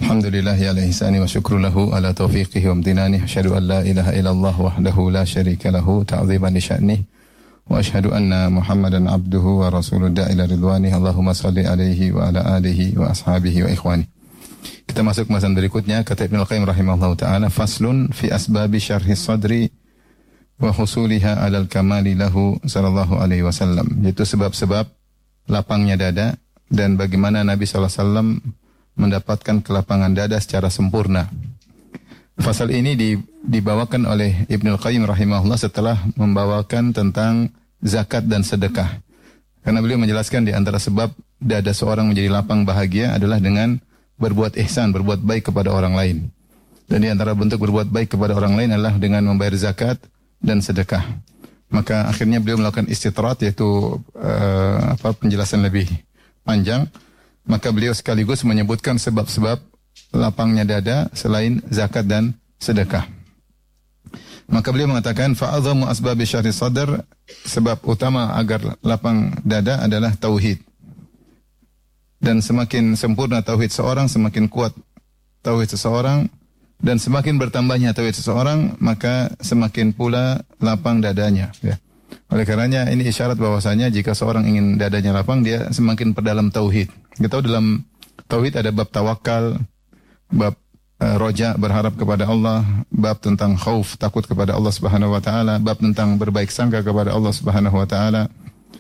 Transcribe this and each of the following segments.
Alhamdulillahi ala ihsani wa syukru lahu ala taufiqihi wa amtinani. Asyhadu an la ilaha illallah wahdahu la syarika lahu ta'ziman li sya'nih. Wa asyhadu anna Muhammadan abduhu wa rasuluh da'ila ridwani. Allahumma salli alaihi wa ala alihi wa ashabihi wa ikhwani. Kita masuk pembahasan berikutnya. Kata Ibnu Al-Qayyim rahimahullahu ta'ala, faslun fi asbabi syarhi sadri wa husuliha alal kamali lahu sallallahu alaihi wasallam. Yaitu sebab-sebab lapangnya dada dan bagaimana Nabi sallallahu alaihi wasallam mendapatkan kelapangan dada secara sempurna. Fasal ini dibawakan oleh Ibnu Al-Qayyim rahimahullah setelah membawakan tentang zakat dan sedekah. Karena beliau menjelaskan di antara sebab dada seorang menjadi lapang bahagia adalah dengan berbuat ihsan, berbuat baik kepada orang lain. Dan di antara bentuk berbuat baik kepada orang lain adalah dengan membayar zakat dan sedekah. Maka akhirnya beliau melakukan istitrat, yaitu penjelasan lebih panjang. Maka beliau sekaligus menyebutkan sebab-sebab lapangnya dada selain zakat dan sedekah. Maka beliau mengatakan fa'adhamu asbabi syarri sadr, sebab utama agar lapang dada adalah tauhid. Dan semakin sempurna tauhid seorang, semakin kuat tauhid seseorang, dan semakin bertambahnya tauhid seseorang, maka semakin pula lapang dadanya, ya. Oleh karenanya ini isyarat bahwasanya jika seorang ingin dadanya lapang, dia semakin perdalam tauhid. Kita tahu dalam tauhid ada bab tawakal, bab roja, berharap kepada Allah, bab tentang khauf, takut kepada Allah Subhanahu wa taala, bab tentang berbaik sangka kepada Allah Subhanahu wa taala.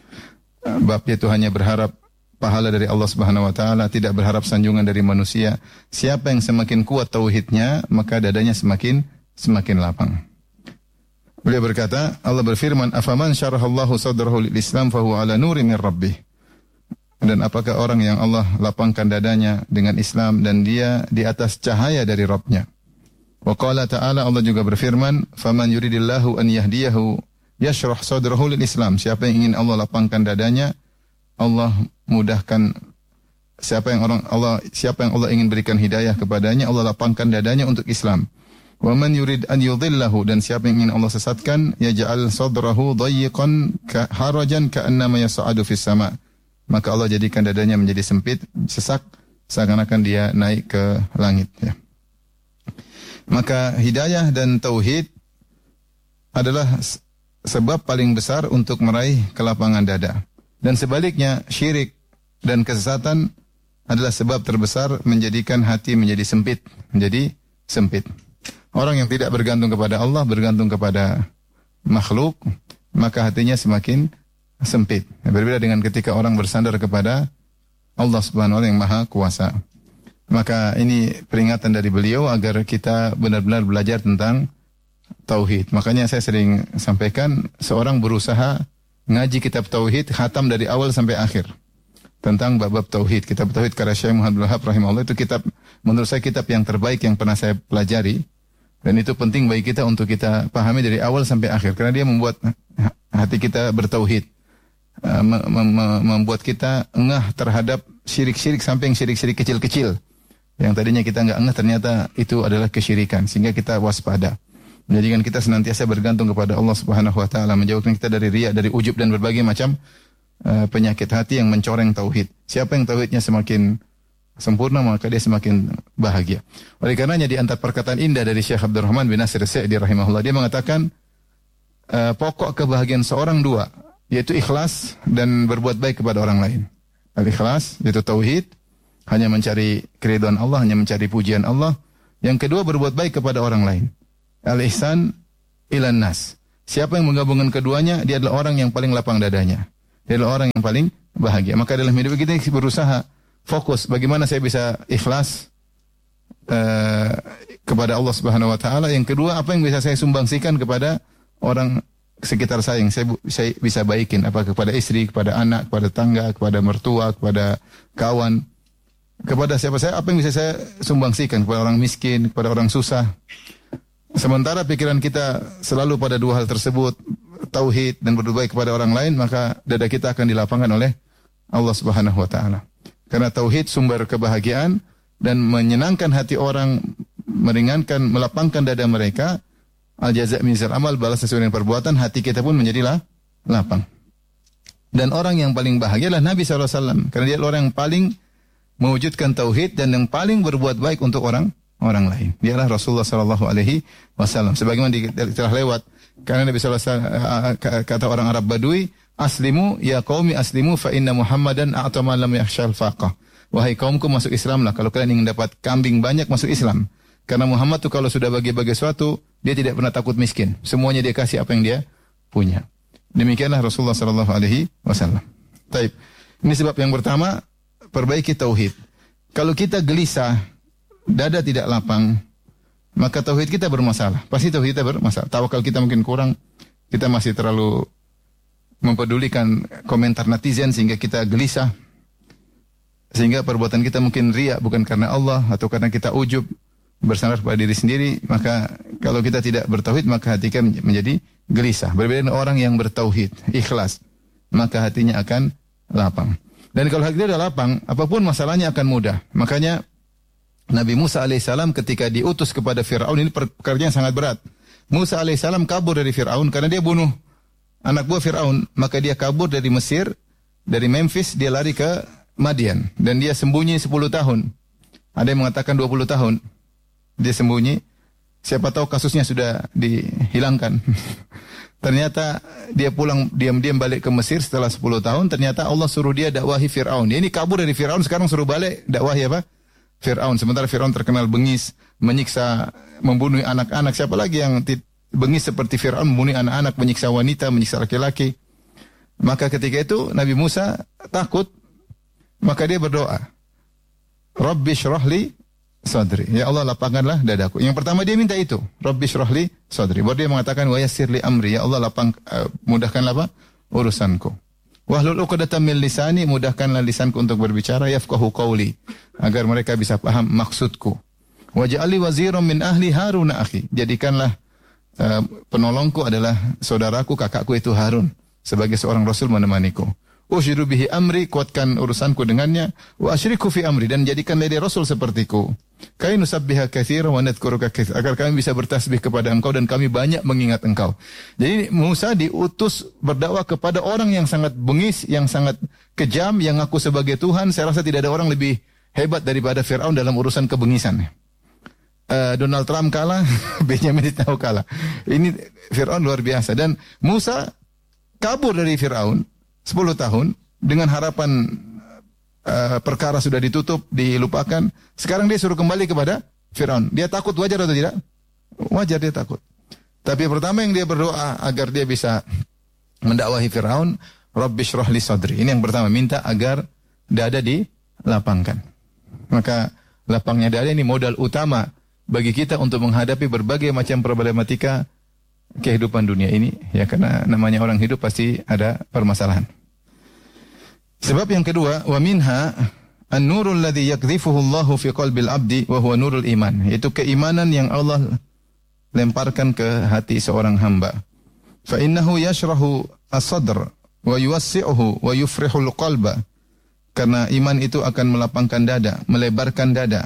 Bab itu hanya berharap pahala dari Allah Subhanahu wa taala, tidak berharap sanjungan dari manusia. Siapa yang semakin kuat tauhidnya, maka dadanya semakin lapang. Beliau berkata, Allah berfirman, "Afaman syarahallahu sadrahu lil-Islam fahuwa ala nurin min rabbih." Dan apakah orang yang Allah lapangkan dadanya dengan Islam dan dia di atas cahaya dari Rabb-Nya. Wa qala ta'ala, Allah juga berfirman, "Faman yuridillahu an yahdiyahu yashrah sadrahu lil-Islam." Siapa yang ingin Allah lapangkan dadanya, Allah mudahkan. Siapa yang Allah ingin berikan hidayah kepadanya, Allah lapangkan dadanya untuk Islam. Wa man yurid an yudhillahu, dan siapa yang ingin Allah sesatkan, yaj'al sadrahu dayyiqan harajan ka'annama yas'adu fis sama'. Maka Allah jadikan dadanya menjadi sempit, sesak, seakan-akan dia naik ke langit, ya. Maka hidayah dan tauhid adalah sebab paling besar untuk meraih kelapangan dada. Dan sebaliknya, syirik dan kesesatan adalah sebab terbesar menjadikan hati menjadi sempit, Orang yang tidak bergantung kepada Allah, bergantung kepada makhluk, maka hatinya semakin sempit. Berbeda dengan ketika orang bersandar kepada Allah Subhanahu wa taala yang Maha Kuasa. Maka ini peringatan dari beliau agar kita benar-benar belajar tentang tauhid. Makanya saya sering sampaikan, seorang berusaha ngaji kitab tauhid, khatam dari awal sampai akhir. Tentang bab-bab tauhid. Kitab tauhid karya Syekh Muhammad Abdul Wahhab rahimahullah, itu kitab, menurut saya kitab yang terbaik yang pernah saya pelajari. Dan itu penting bagi kita untuk kita pahami dari awal sampai akhir. Karena dia membuat hati kita bertauhid. Membuat kita engah terhadap syirik-syirik, sampai yang syirik-syirik kecil-kecil. Yang tadinya kita enggak engah, ternyata itu adalah kesyirikan. Sehingga kita waspada. Menjadikan kita senantiasa bergantung kepada Allah Subhanahu wa taala. Menjauhkan kita dari riya, dari ujub, dan berbagai macam penyakit hati yang mencoreng tauhid. Siapa yang tauhidnya semakin sempurna, maka dia semakin bahagia. Oleh karenanya di antara perkataan indah dari Syekh Abdurrahman bin Nasir As-Sa'di rahimahullah, dia mengatakan pokok kebahagiaan seorang dua, yaitu ikhlas dan berbuat baik kepada orang lain. Al-ikhlas, yaitu tauhid, hanya mencari keridhaan Allah, hanya mencari pujian Allah. Yang kedua, berbuat baik kepada orang lain. Al-ihsan ilan nas. Siapa yang menggabungkan keduanya, dia adalah orang yang paling lapang dadanya. Dia adalah orang yang paling bahagia. Maka dalam hidup kita berusaha fokus bagaimana saya bisa ikhlas kepada Allah Subhanahu wa taala. Yang kedua, apa yang bisa saya sumbangsikan kepada orang sekitar saya yang saya bisa baikin, apa kepada istri, kepada anak, kepada tangga, kepada mertua, kepada kawan, kepada siapa saya, apa yang bisa saya sumbangsikan kepada orang miskin, kepada orang susah. Sementara pikiran kita selalu pada dua hal tersebut, tauhid dan berbuat baik kepada orang lain, maka dada kita akan dilapangkan oleh Allah Subhanahu wa taala. Karena tauhid sumber kebahagiaan dan menyenangkan hati orang, meringankan, melapangkan dada mereka. Al-jaza' min jinsil amal, balas sesuai dengan perbuatan, hati kita pun menjadi lapang. Dan orang yang paling bahagia adalah Nabi SAW. Karena dia orang yang paling mewujudkan tauhid dan yang paling berbuat baik untuk orang lain. Dialah Rasulullah sallallahu alaihi wasallam. Sebagaimana telah lewat, karena Nabi sallallahu alaihi wasallam kata orang Arab Badui, "Aslimu ya qaumi aslimu fa inna Muhammadan a'ta man lam yakhshal faqah." Wahai kaumku, masuk Islamlah kalau kalian ingin dapat kambing banyak, masuk Islam. Karena Muhammad tuh kalau sudah bagi-bagi sesuatu, dia tidak pernah takut miskin. Semuanya dia kasih apa yang dia punya. Demikianlah Rasulullah sallallahu alaihi wasallam. Taib. Ini sebab yang pertama, perbaiki tauhid. Kalau kita gelisah, dada tidak lapang, maka tauhid kita bermasalah. Pasti tauhid kita bermasalah. Tawakal kita mungkin kurang, kita masih terlalu mempedulikan komentar netizen sehingga kita gelisah. Sehingga perbuatan kita mungkin riya bukan karena Allah atau karena kita ujub bersandar pada diri sendiri. Maka kalau kita tidak bertauhid, maka hati kita menjadi gelisah. Berbeda dengan orang yang bertauhid, ikhlas, maka hatinya akan lapang. Dan kalau hati dia lapang, apapun masalahnya akan mudah. Makanya Nabi Musa alaihissalam ketika diutus kepada Fir'aun, ini pekerjaan yang sangat berat. Musa alaihissalam kabur dari Fir'aun karena dia bunuh anak buah Fir'aun. Maka dia kabur dari Mesir, dari Memphis, dia lari ke Madian. Dan dia sembunyi 10 tahun. Ada yang mengatakan 20 tahun. Dia sembunyi. Siapa tahu kasusnya sudah dihilangkan. Ternyata dia pulang diam-diam balik ke Mesir setelah 10 tahun. Ternyata Allah suruh dia dakwahi Fir'aun. Dia ini kabur dari Fir'aun, sekarang suruh balik dakwahi apa? Fir'aun. Sementara Fir'aun terkenal bengis, menyiksa, membunuh anak-anak. Siapa lagi yang bengis seperti Fir'aun, membunuh anak-anak, menyiksa wanita, menyiksa laki-laki. Maka ketika itu Nabi Musa takut, maka dia berdoa, Rabbi syrahli sadri. Ya Allah, lapangkanlah dadaku. Yang pertama dia minta itu, Rabbi syrahli sadri. Baru dia mengatakan, wa yassirli amri. Ya Allah, mudahkanlah apa? Urusanku. Wahlul 'uqdatam min lisani, mudahkanlah lisanku untuk berbicara, yafqahu qawli, agar mereka bisa paham maksudku. Waj'alli waziran min ahli Harun akhi. Jadikanlah penolongku adalah saudaraku, kakakku itu Harun, sebagai seorang rasul menemaniku. Ushiru bihi amri, kuatkan urusanku dengannya. Wa asyriku fi amri, dan jadikanlah dia rasul sepertiku. Kai nusabbiha katsiran wa nadhkuruka katsiran, agar kami bisa bertasbih kepada engkau dan kami banyak mengingat engkau. Jadi Musa diutus berdakwah kepada orang yang sangat bengis, yang sangat kejam, yang ngaku sebagai Tuhan. Saya rasa tidak ada orang lebih hebat daripada Fir'aun dalam urusan kebengisan. Donald Trump kalah, Benjamin Netanyahu kalah. Ini Fir'aun luar biasa. Dan Musa kabur dari Fir'aun 10 tahun dengan harapan perkara sudah ditutup, dilupakan. Sekarang dia suruh kembali kepada Fir'aun. Dia takut, wajar atau tidak? Wajar dia takut. Tapi pertama yang dia berdoa agar dia bisa mendakwahi Fir'aun, Rabbi syrah li sadri. Ini yang pertama, minta agar dada dilapangkan. Maka lapangnya dada ini modal utama bagi kita untuk menghadapi berbagai macam problematika kehidupan dunia ini. Ya, karena namanya orang hidup pasti ada permasalahan. Sebab yang kedua, wa minha an-nurul ladzi yakdhifuhu Allahu fi qalbil abdi wa huwa nurul iman. Itu keimanan yang Allah lemparkan ke hati seorang hamba. Fa innahu yashrahu as-sadr wa yuwassi'uhu wa yufrihul qalba. Karena iman itu akan melapangkan dada, melebarkan dada,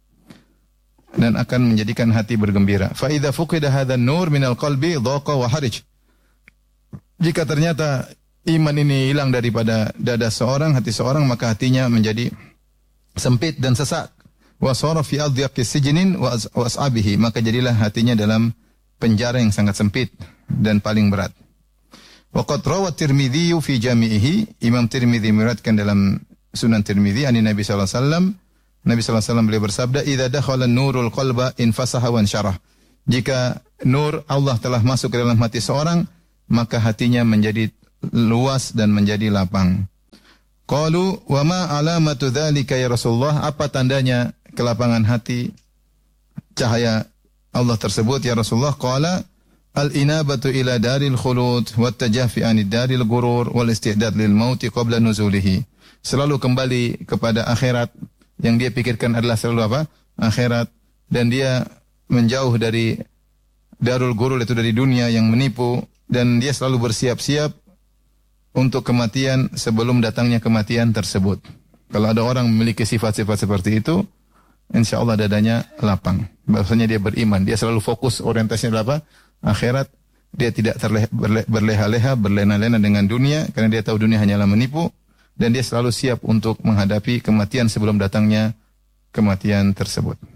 dan akan menjadikan hati bergembira. Fa idza fuqida hadzal nur minal qalbi dhaqa wa harij. Jika ternyata iman ini hilang daripada dada seorang, hati seorang, maka hatinya menjadi sempit dan sesak. Wa sara fi adhyaqis sijnin wa as'abihi, maka jadilah hatinya dalam penjara yang sangat sempit dan paling berat. Wa qad rawa Tirmidzi fi jami'ihi, Imam Tirmidzi meriwayatkan dalam Sunan Tirmidzi ani Nabi sallallahu alaihi wasallam, Nabi sallallahu alaihi wasallam beliau bersabda, "Idza dakhala nurul qalba infasaha wa ansyarah." Jika nur Allah telah masuk ke dalam hati seorang, maka hatinya menjadi luas dan menjadi lapang. Qalu wa ma alamatu dzalika ya Rasulullah? Apa tandanya kelapangan hati, cahaya Allah tersebut ya Rasulullah? Qala al-inabatu ila daril khulud wat tajafi anid daril gurur wal istidad lil mauti qabla nuzulihi. Selalu kembali kepada akhirat, yang dia pikirkan adalah selalu apa? Akhirat, dan dia menjauh dari darul gurur, itu dari dunia yang menipu, dan dia selalu bersiap-siap untuk kematian sebelum datangnya kematian tersebut. Kalau ada orang memiliki sifat-sifat seperti itu, insya Allah dadanya lapang. Bahwasanya dia beriman, dia selalu fokus, orientasinya adalah apa? Akhirat. Dia tidak berleha-leha, berlena-lena dengan dunia, karena dia tahu dunia hanyalah menipu. dan dia selalu siap untuk menghadapi kematian sebelum datangnya kematian tersebut.